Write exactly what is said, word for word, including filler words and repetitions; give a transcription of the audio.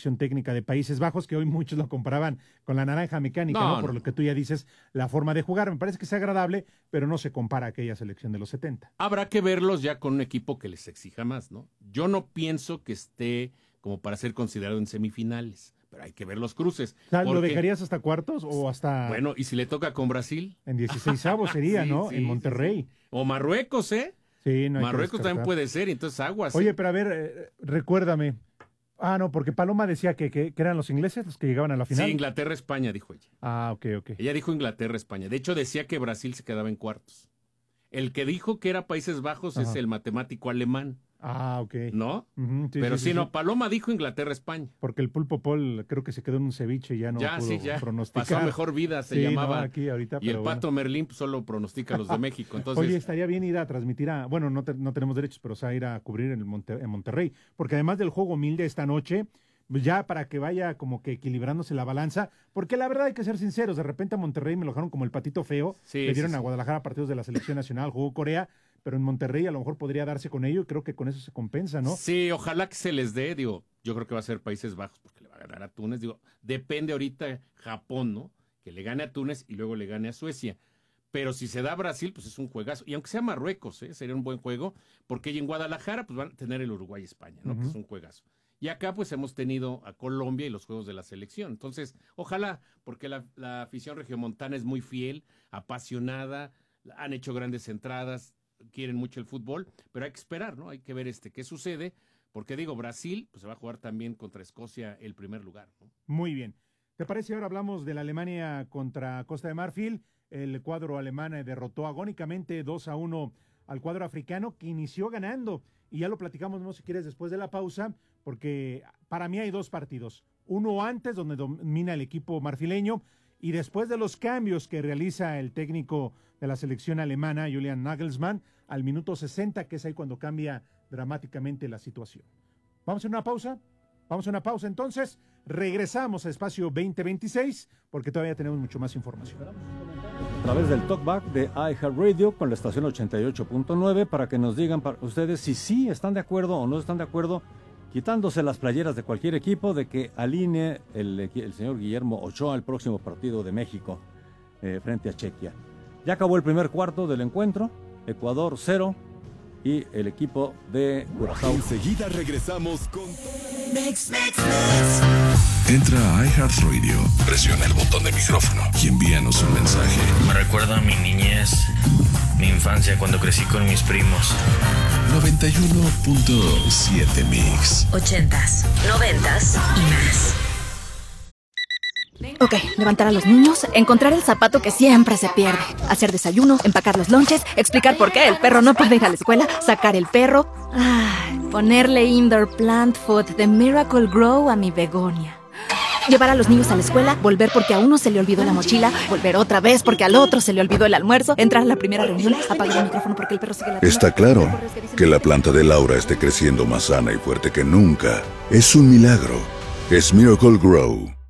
dirección técnica de Países Bajos, que hoy muchos lo comparaban con la naranja mecánica, ¿no? ¿no? Por lo que tú ya dices, la forma de jugar. Me parece que es agradable, pero no se compara a aquella selección de los setenta. Habrá que verlos ya con un equipo que les exija más, ¿no? Yo no pienso que esté como para ser considerado en semifinales, pero hay que ver los cruces. O sea, porque... ¿lo dejarías hasta cuartos o hasta...? Bueno, ¿y si le toca con Brasil? En dieciseisavos sería, sí, ¿no? Sí, en Monterrey. Sí, sí. O Marruecos, ¿eh? Sí, no hay Marruecos que también puede ser, entonces aguas. Oye, ¿eh? pero a ver, eh, recuérdame. Ah, no, porque Paloma decía que, que, que eran los ingleses los que llegaban a la final. Sí, Inglaterra-España, dijo ella. Ah, ok, ok. Ella dijo Inglaterra-España. De hecho, decía que Brasil se quedaba en cuartos. El que dijo que era Países Bajos Ajá. es el matemático alemán. Ah, ok. ¿No? Uh-huh, sí, Pero sí, sí, sí, no, sí. Paloma dijo Inglaterra-España. Porque el Pulpo Paul creo que se quedó en un ceviche y ya no ya, pudo sí, ya. pronosticar. Pasó a mejor vida, se sí, llamaba. No, aquí ahorita, y el pero Pato bueno. Merlín pues, solo pronostica a los de México. Entonces... Oye, estaría bien ir a transmitir a... Bueno, no, te, no tenemos derechos, pero o sea, ir a cubrir en, el Monte, en Monterrey. Porque además del juego humilde esta noche, ya para que vaya como que equilibrándose la balanza, porque la verdad hay que ser sinceros, de repente a Monterrey me lo dejaron como el patito feo, sí, le dieron sí, a sí. Guadalajara partidos de la selección nacional, jugó Corea, pero en Monterrey a lo mejor podría darse con ello y creo que con eso se compensa, ¿no? Sí, ojalá que se les dé, digo, yo creo que va a ser Países Bajos porque le va a ganar a Túnez, digo, depende ahorita Japón, ¿no? Que le gane a Túnez y luego le gane a Suecia. Pero si se da a Brasil, pues es un juegazo. Y aunque sea Marruecos, ¿eh? Sería un buen juego, porque en Guadalajara pues van a tener el Uruguay-España, ¿no? Uh-huh. Que es un juegazo. Y acá pues hemos tenido a Colombia y los juegos de la selección. Entonces, ojalá, porque la, la afición regiomontana es muy fiel, apasionada, han hecho grandes entradas, quieren mucho el fútbol, pero hay que esperar, ¿no? Hay que ver este qué sucede, porque digo, Brasil pues se va a jugar también contra Escocia el primer lugar, ¿no? Muy bien. ¿Te parece? Ahora hablamos de la Alemania contra Costa de Marfil. El cuadro alemán derrotó agónicamente dos a uno al cuadro africano, que inició ganando. Y ya lo platicamos, no sé si quieres, después de la pausa, porque para mí hay dos partidos. Uno antes, donde domina el equipo marfileño, y después de los cambios que realiza el técnico de la selección alemana, Julian Nagelsmann, al minuto sesenta, que es ahí cuando cambia dramáticamente la situación. ¿Vamos a una pausa? Vamos a una pausa entonces. Regresamos a Espacio veinte veintiséis, porque todavía tenemos mucho más información. A través del talkback de iHeartRadio con la estación ochenta y ocho punto nueve para que nos digan para ustedes si sí están de acuerdo o no están de acuerdo, quitándose las playeras de cualquier equipo, de que alinee el, el señor Guillermo Ochoa al próximo partido de México eh, frente a Chequia. Ya acabó el primer cuarto del encuentro, Ecuador cero y el equipo de Curazao. Enseguida regresamos con... Mix, mix, mix. Entra a iHeartRadio, presiona el botón de micrófono y envíanos un mensaje. Me recuerda a mi niñez, mi infancia cuando crecí con mis primos. noventa y uno punto siete Mix. Ochentas, noventas y más. Ok, levantar a los niños, encontrar el zapato que siempre se pierde, hacer desayuno, empacar los lonches, explicar por qué el perro no puede ir a la escuela, sacar el perro, ay, ponerle indoor plant food de Miracle Grow a mi begonia. Llevar a los niños a la escuela, volver porque a uno se le olvidó la mochila, volver otra vez porque al otro se le olvidó el almuerzo, entrar a la primera reunión, apagar el micrófono porque el perro sigue latiendo. Está claro que la planta de Laura esté creciendo más sana y fuerte que nunca. Es un milagro. Es Miracle Grow.